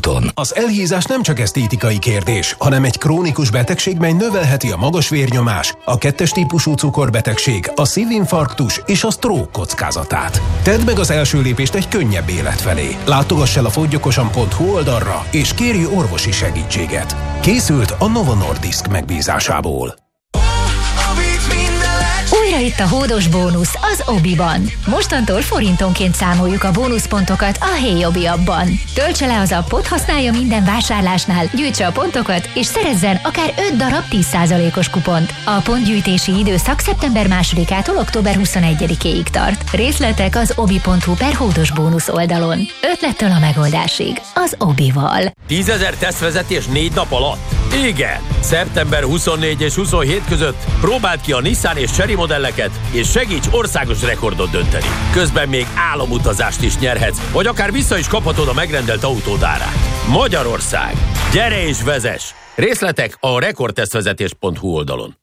úton. Az elhízás nem csak esztétikai kérdés, hanem egy krónikus betegség, mely növelheti a magas vérnyomás, a 2-es típusú cukorbetegség, a szívinfarktus és a stroke kockázatát. Tedd meg az első lépést egy könnyebb élet felé. Látogass el a fogyokosan.hu oldalra, és kérj orvosi segítséget. Készült a Novo Nordisk megbízásából. Újra itt a hódos bónusz az Obiban. Mostantól forintonként számoljuk a bónuszpontokat a Hey Obi appban. Töltse le az appot, használja minden vásárlásnál, gyűjtse a pontokat, és szerezzen akár 5 darab 10%-os kupont. A pontgyűjtési időszak szeptember 2-ától október 21-ig tart. Részletek az obi.hu/hódos bónusz oldalon. Ötlettől a megoldásig. Az Obival. 10 000 tesztvezetés 4 nap alatt? Igen! Szeptember 24 és 27 között próbáld ki a Nissan és Chery modelleket, és segíts országos rekordot dönteni. Közben még álomutazást is nyerhetsz, vagy akár vissza is kaphatod a megrendelt autód árát. Magyarország! Gyere és vezess! Részletek a rekordtesztvezetés.hu oldalon.